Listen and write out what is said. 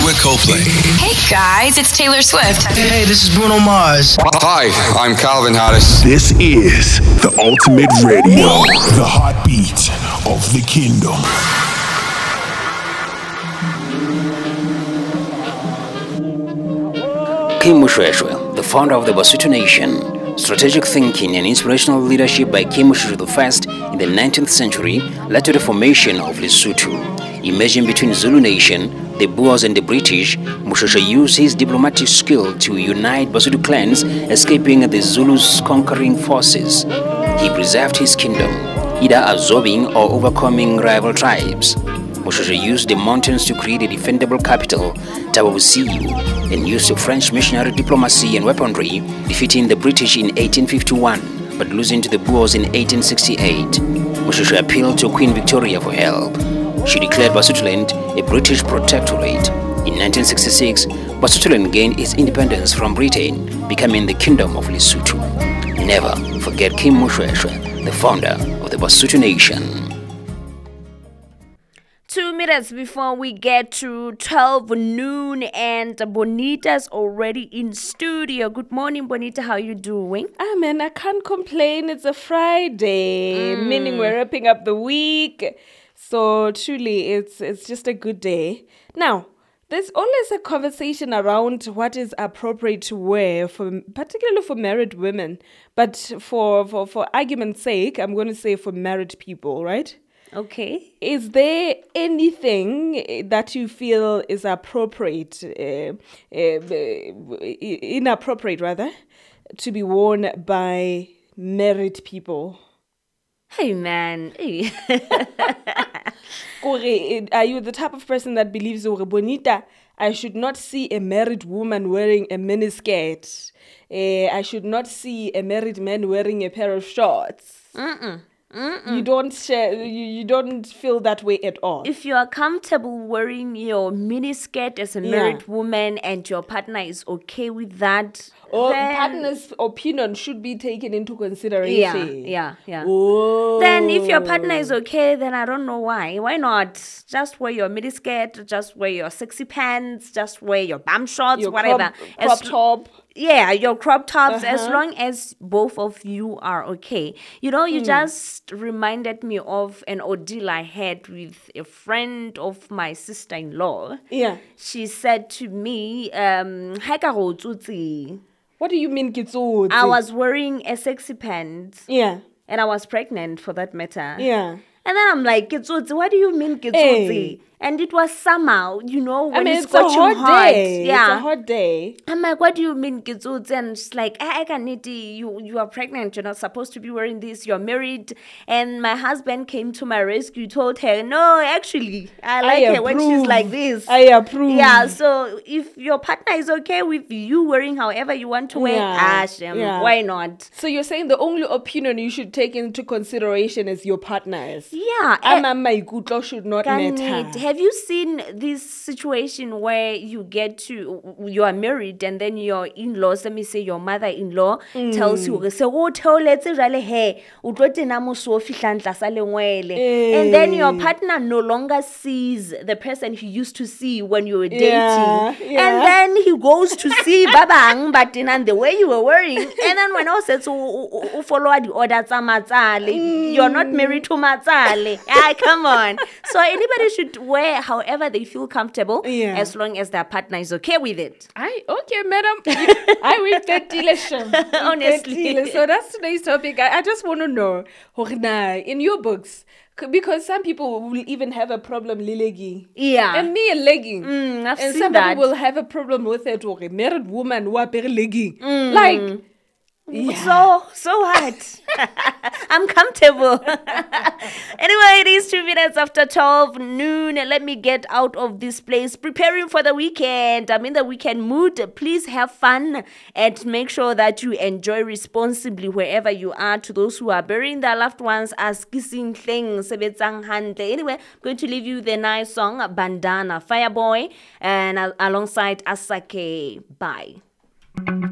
with Coldplay. Hey guys, it's Taylor Swift. Hey, this is Bruno Mars. Hi, I'm Calvin Harris. This is the Ultimate Radio, the heartbeat of the kingdom. Kim Mushweshwe, the founder of the Basotho Nation. Strategic thinking and inspirational leadership by Kim Mushweshwe I in the 19th century led to the formation of Lesotho. Emerging between Zulu Nation, the Boers and the British, Mushweshwe used his diplomatic skill to unite Basotho clans, escaping the Zulus' conquering forces. He preserved his kingdom, either absorbing or overcoming rival tribes. Mushweshwe used the mountains to create a defendable capital, Thaba Bosiu, and used the French missionary diplomacy and weaponry, defeating the British in 1851, but losing to the Boers in 1868. Mushweshwe appealed to Queen Victoria for help. She declared Basotholand a British protectorate. In 1966, Basotholand gained its independence from Britain, becoming the Kingdom of Lesotho. Never forget Kim Mushweshwe, the founder of the Basotho Nation. 2 minutes before we get to 12 noon, and Bonita's already in studio. Good morning, Bonita. How you doing? Man, I can't complain. It's a Friday, meaning we're wrapping up the week. So truly, it's just a good day. Now, there's always a conversation around what is appropriate to wear, particularly for married women. But for argument's sake, I'm going to say for married people, right? Okay. Is there anything that you feel is appropriate, inappropriate rather, to be worn by married people? Hey, man. Hey. Are you the type of person that believes, Bonita, I should not see a married woman wearing a miniskirt? I should not see a married man wearing a pair of shorts? You don't share. You don't feel that way at all. If you are comfortable wearing your miniskirt as a married woman and your partner is okay with that, partner's opinion should be taken into consideration. Yeah. Oh. Then if your partner is okay, then I don't know why. Why not? Just wear your miniskirt, just wear your sexy pants, just wear your bum shorts, your whatever. Crop top. Yeah, your crop tops, as long as both of you are okay. You know, you just reminded me of an ordeal I had with a friend of my sister-in-law. Yeah. She said to me, what do you mean, kitsotsi? I was wearing a sexy pants. Yeah. And I was pregnant, for that matter. Yeah. And then I'm like, kitsotsi, what do you mean, kitsotsi? Hey. And it was somehow, you know, when it's got a hot day. Yeah. It's a hot day. I'm like, what do you mean, kitsotsi? And she's like, I can't need you are pregnant. You're not supposed to be wearing this. You're married. And my husband came to my rescue, told her, no, actually, I like her when she's like this. I approve. Yeah, so if your partner is okay with you wearing however you want to wear, why not? So you're saying the only opinion you should take into consideration is your partner's? Yeah. Maikutlo should not matter. Have you seen this situation where you are married and then your in-laws, let me say your mother-in-law, tells you, and then your partner no longer sees the person he used to see when you were dating. Yeah. And then he goes to see Babang, but in the way you were wearing. And then when I said, follow the order, you're not married to Matsale. Come on. So anybody should wear however they feel comfortable, as long as their partner is okay with it. Okay, madam. I with that delicious. Honestly. So that's today's topic. I just want to know, in your books, because some people will even have a problem legging. Yeah. And me a legging. I've and seen somebody that. will have a problem with it. Or a married woman who are legging. Like. Yeah. So hot. I'm comfortable. Anyway, it is 2 minutes after 12 noon. Let me get out of this place. Preparing for the weekend. I'm in the weekend mood. Please have fun and make sure that you enjoy responsibly wherever you are. To those who are burying their loved ones, as kissing things. Anyway, I'm going to leave you the nice song, Bandana Fireboy, and alongside Asake. Bye.